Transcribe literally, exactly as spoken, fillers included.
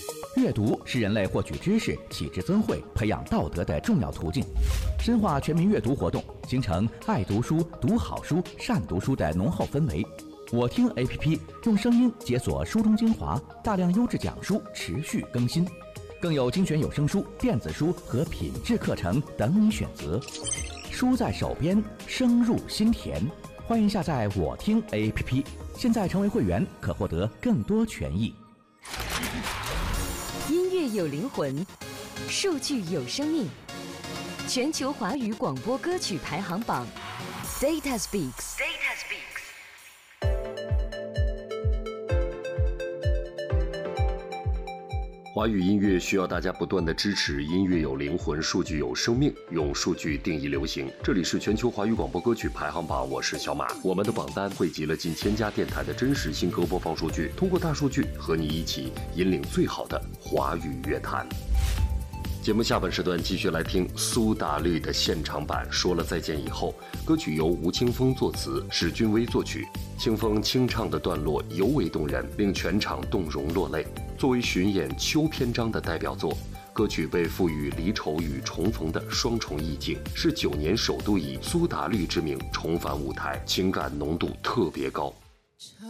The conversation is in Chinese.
阅读是人类获取知识、启智增慧、培养道德的重要途径。深化全民阅读活动，形成爱读书、读好书、善读书的浓厚氛围。我听 A P P 用声音解锁书中精华，大量优质讲书持续更新，更有精选有声书、电子书和品质课程等你选择。书在手边，声入心田。欢迎下载我听 A P P， 现在成为会员可获得更多权益。 音乐有灵魂，数据有生命。全球华语广播歌曲排行榜 Data Speaks。Data Speaks。 华语音乐需要大家不断的支持，音乐有灵魂，数据有生命，用数据定义流行。这里是全球华语广播歌曲排行榜，我是小马。我们的榜单汇集了近千家电台的真实新歌播放数据，通过大数据和你一起引领最好的华语乐坛。节目下半时段继续来听苏打绿的现场版《说了再见以后》，歌曲由吴青峰作词，史俊威作曲。清风清唱的段落尤为动人，令全场动容落泪。作为巡演秋篇章的代表作，歌曲被赋予离愁与重逢的双重意境，是九年首度以苏打绿之名重返舞台，情感浓度特别高。 长